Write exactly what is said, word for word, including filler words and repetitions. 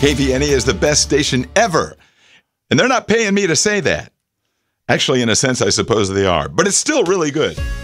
K V N E is the best station ever. And they're not paying me to say that. Actually, in a sense, I suppose they are. But it's still really good.